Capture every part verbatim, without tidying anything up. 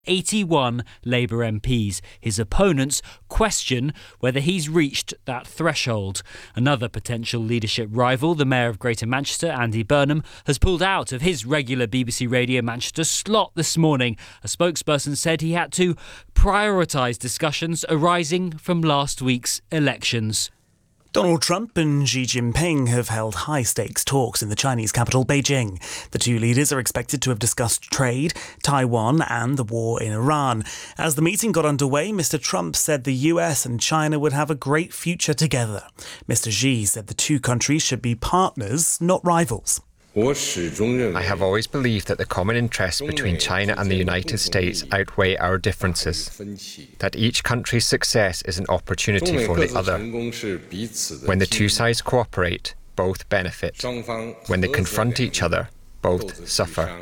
eighty-one Labour M Ps. His opponents question whether he's reached that threshold. Another potential leadership rival, the Mayor of Greater Manchester, Andy Burnham, has pulled out of his regular B B C Radio Manchester slot this morning. A spokesperson said he had to prioritise discussions arising from last week's elections. Donald Trump and Xi Jinping have held high-stakes talks in the Chinese capital, Beijing. The two leaders are expected to have discussed trade, Taiwan and the war in Iran. As the meeting got underway, Mister Trump said the U S and China would have a great future together. Mister Xi said the two countries should be partners, not rivals. I have always believed that the common interests between China and the United States outweigh our differences, that each country's success is an opportunity for the other. When the two sides cooperate, both benefit. When they confront each other, both suffer.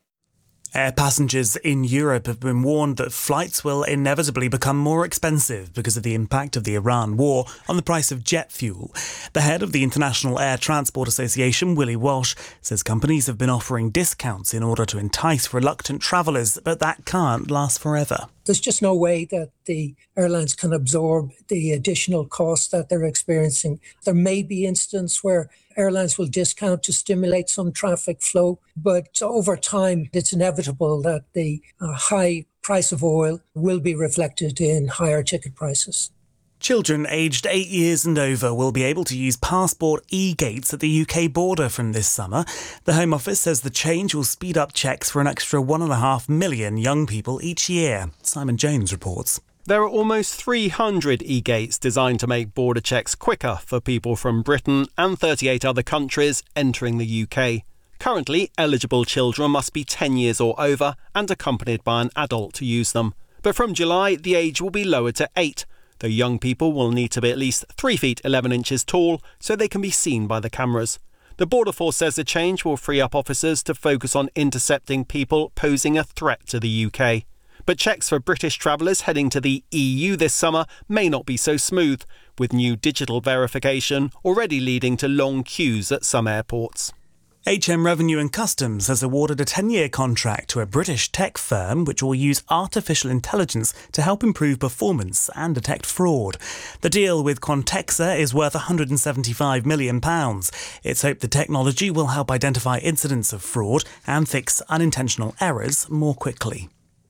Air passengers in Europe have been warned that flights will inevitably become more expensive because of the impact of the Iran war on the price of jet fuel. The head of the International Air Transport Association, Willie Walsh, says companies have been offering discounts in order to entice reluctant travellers, but that can't last forever. There's just no way that the airlines can absorb the additional costs that they're experiencing. There may be instances where airlines will discount to stimulate some traffic flow, but over time, it's inevitable that the uh, high price of oil will be reflected in higher ticket prices. Children aged eight years and over will be able to use passport e-gates at the U K border from this summer. The Home Office says the change will speed up checks for an extra one and a half million young people each year. Simon Jones reports. There are almost three hundred e-gates designed to make border checks quicker for people from Britain and thirty-eight other countries entering the U K. Currently, eligible children must be ten years or over and accompanied by an adult to use them. But from July, the age will be lowered to eight, though young people will need to be at least three feet eleven inches tall so they can be seen by the cameras. The Border Force says the change will free up officers to focus on intercepting people posing a threat to the U K. But checks for British travellers heading to the E U this summer may not be so smooth, with new digital verification already leading to long queues at some airports. H M Revenue and Customs has awarded a ten-year contract to a British tech firm which will use artificial intelligence to help improve performance and detect fraud. The deal with Quantexa is worth one hundred seventy-five million pounds. It's hoped the technology will help identify incidents of fraud and fix unintentional errors more quickly.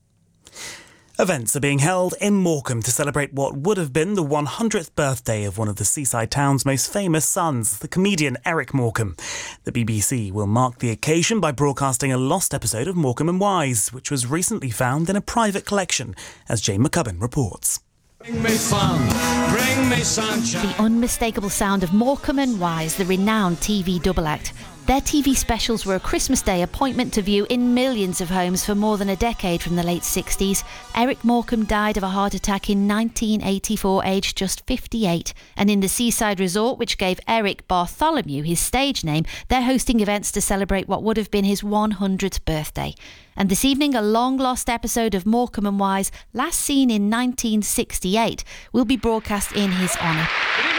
Events are being held in Morecambe to celebrate what would have been the one hundredth birthday of one of the seaside town's most famous sons, the comedian Eric Morecambe. The B B C will mark the occasion by broadcasting a lost episode of Morecambe and Wise, which was recently found in a private collection, as Jane McCubbin reports. Bring me fun, bring me sunshine. The unmistakable sound of Morecambe and Wise, the renowned T V double act. Their T V specials were a Christmas Day appointment to view in millions of homes for more than a decade from the late sixties. Eric Morecambe died of a heart attack in nineteen eighty-four, aged just fifty-eight. And in the seaside resort, which gave Eric Bartholomew his stage name, they're hosting events to celebrate what would have been his one hundredth birthday. And this evening, a long-lost episode of Morecambe and Wise, last seen in nineteen sixty-eight, will be broadcast in his honour.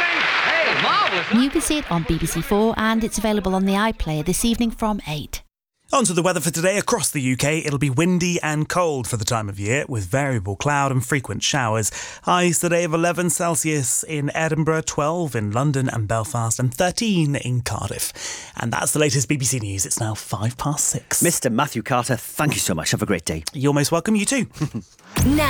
You can see it on B B C four and it's available on the iPlayer this evening from eight. On to the weather for today. Across the U K, it'll be windy and cold for the time of year, with variable cloud and frequent showers. Highs today of eleven Celsius in Edinburgh, twelve in London and Belfast, and thirteen in Cardiff. And that's the latest B B C News. It's now five past six. Mister Matthew Carter, thank you so much. Have a great day. You're most welcome. You too. Now.